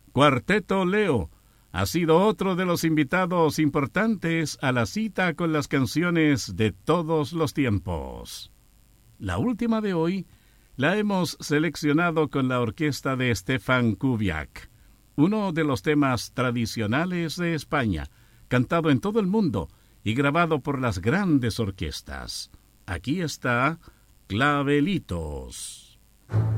Cuarteto Leo ha sido otro de los invitados importantes a la cita con las canciones de todos los tiempos. La última de hoy la hemos seleccionado con la orquesta de Stefan Kubiak, uno de los temas tradicionales de España, cantado en todo el mundo y grabado por las grandes orquestas. Aquí está Clavelitos.